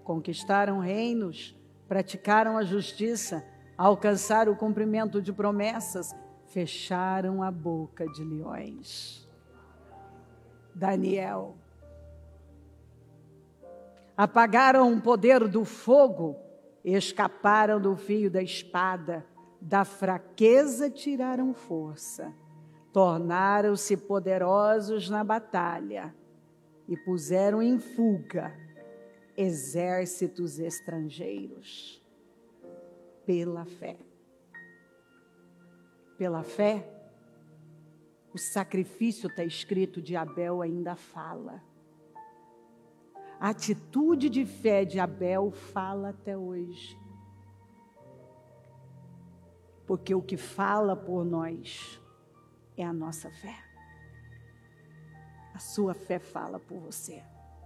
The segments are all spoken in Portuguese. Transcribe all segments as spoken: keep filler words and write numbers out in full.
conquistaram reinos, praticaram a justiça, alcançaram o cumprimento de promessas, fecharam a boca de leões. Daniel. Apagaram o poder do fogo, escaparam do fio da espada, da fraqueza tiraram força, tornaram-se poderosos na batalha e puseram em fuga exércitos estrangeiros. Pela fé. Pela fé, o sacrifício, está escrito, de Abel ainda fala. A atitude de fé de Abel fala até hoje. Porque o que fala por nós é a nossa fé. A sua fé fala por você.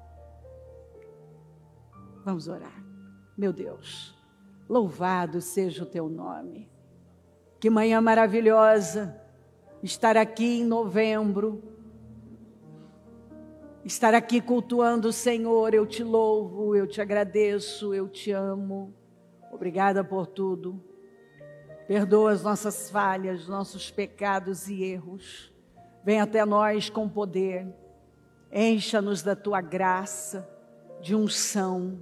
Vamos orar. Meu Deus, louvado seja o teu nome. Que manhã maravilhosa estar aqui em novembro. Estar aqui cultuando o Senhor. Eu te louvo, eu te agradeço, eu te amo. Obrigada por tudo. Perdoa as nossas falhas, nossos pecados e erros. Vem até nós com poder. Encha-nos da tua graça, de unção.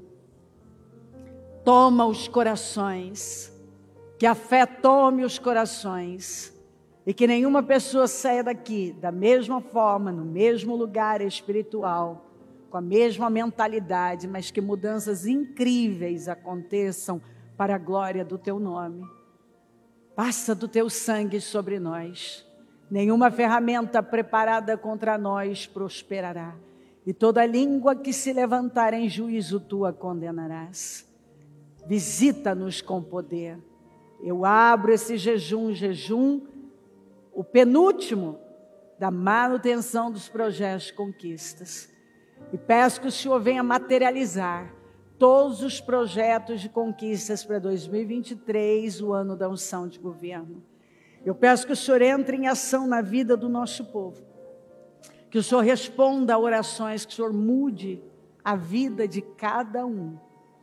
Toma os corações. Que a fé tome os corações. E que nenhuma pessoa saia daqui da mesma forma, no mesmo lugar espiritual, com a mesma mentalidade, mas que mudanças incríveis aconteçam para a glória do teu nome. Passa do teu sangue sobre nós. Nenhuma ferramenta preparada contra nós prosperará. E toda língua que se levantar em juízo tu a condenarás. Visita-nos com poder. Eu abro esse jejum, jejum, o penúltimo da manutenção dos projetos de conquistas. E peço que o Senhor venha materializar todos os projetos de conquistas para dois mil e vinte e três, o ano da unção de governo. Eu peço que o Senhor entre em ação na vida do nosso povo. Que o Senhor responda a orações, que o Senhor mude a vida de cada um.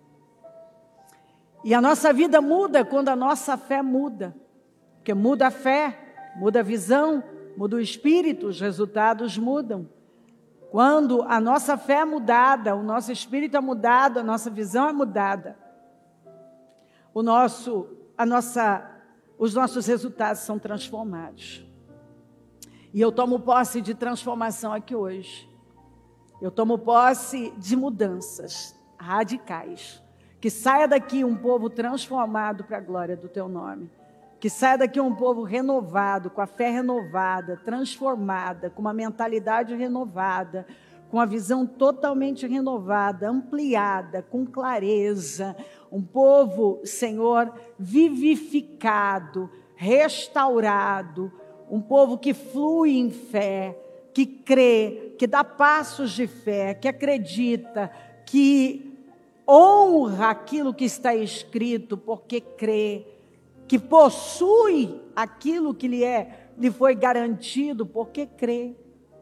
E a nossa vida muda quando a nossa fé muda. Porque muda a fé, muda a visão, muda o espírito, os resultados mudam. Quando a nossa fé é mudada, o nosso espírito é mudado, a nossa visão é mudada, o nosso, a nossa, os nossos resultados são transformados. E eu tomo posse de transformação aqui hoje. Eu tomo posse de mudanças radicais. Que saia daqui um povo transformado para a glória do teu nome. Que saia daqui um povo renovado, com a fé renovada, transformada, com uma mentalidade renovada, com a visão totalmente renovada, ampliada, com clareza. Um povo, Senhor, vivificado, restaurado. Um povo que flui em fé, que crê, que dá passos de fé, que acredita, que honra aquilo que está escrito, porque crê, que possui aquilo que lhe, é, lhe foi garantido, porque crê.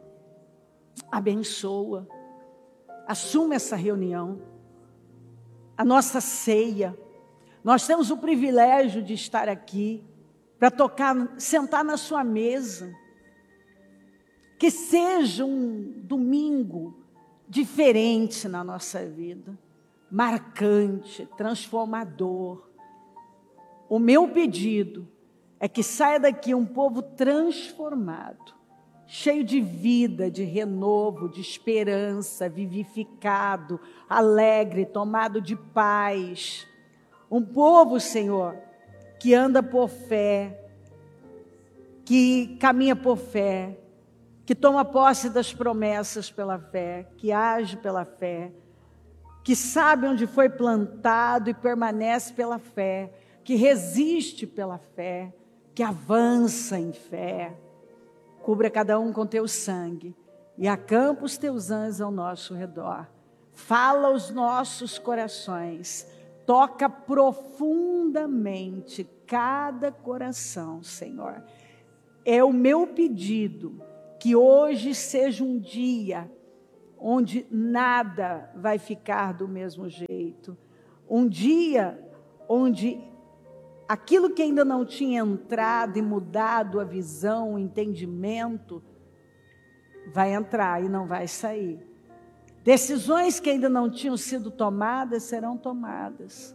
Abençoa, assume essa reunião, a nossa ceia. Nós temos o privilégio de estar aqui, para tocar, sentar na sua mesa. Que seja um domingo diferente na nossa vida, marcante, transformador. O meu pedido é que saia daqui um povo transformado, cheio de vida, de renovo, de esperança, vivificado, alegre, tomado de paz. Um povo, Senhor, que anda por fé, que caminha por fé, que toma posse das promessas pela fé, que age pela fé, que sabe onde foi plantado e permanece pela fé, que resiste pela fé, que avança em fé. Cubra cada um com teu sangue e acampa os teus anjos ao nosso redor. Fala aos nossos corações, toca profundamente cada coração, Senhor. É o meu pedido que hoje seja um dia onde nada vai ficar do mesmo jeito. Um dia onde aquilo que ainda não tinha entrado e mudado a visão, o entendimento, vai entrar e não vai sair. Decisões que ainda não tinham sido tomadas serão tomadas.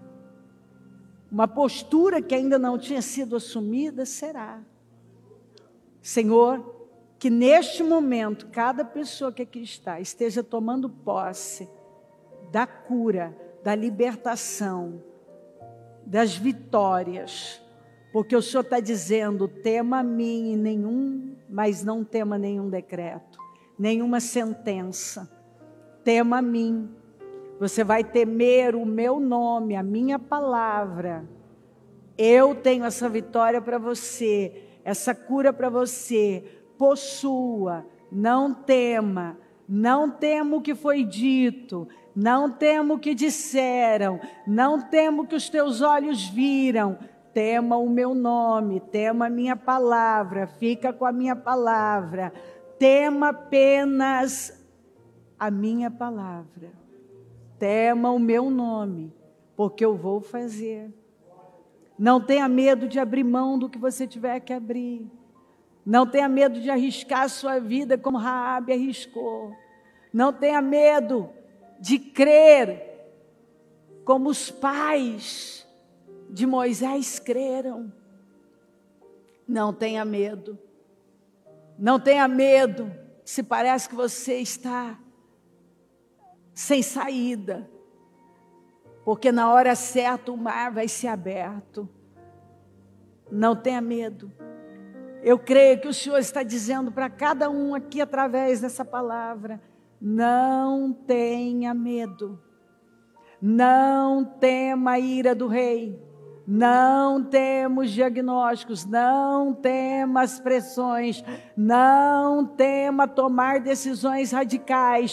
Uma postura que ainda não tinha sido assumida será. Senhor, que neste momento, cada pessoa que aqui está, esteja tomando posse da cura, da libertação, das vitórias, porque o Senhor está dizendo, tema a mim e nenhum, mas não tema nenhum decreto, nenhuma sentença, tema a mim. Você vai temer o meu nome, a minha palavra. Eu tenho essa vitória para você, essa cura para você. Possua, não tema, não tema o que foi dito, não tema o que disseram, não tema o que os teus olhos viram. Tema o meu nome, tema a minha palavra, fica com a minha palavra. Tema apenas a minha palavra. Tema o meu nome, porque eu vou fazer. Não tenha medo de abrir mão do que você tiver que abrir. Não tenha medo de arriscar a sua vida como Raabe arriscou. Não tenha medo de crer como os pais de Moisés creram. Não tenha medo. Não tenha medo se parece que você está sem saída. Porque na hora certa o mar vai ser aberto. Não tenha medo. Eu creio que o Senhor está dizendo para cada um aqui através dessa palavra, não tenha medo. Não tema a ira do rei. Não tema os diagnósticos, não tema as pressões, não tema tomar decisões radicais,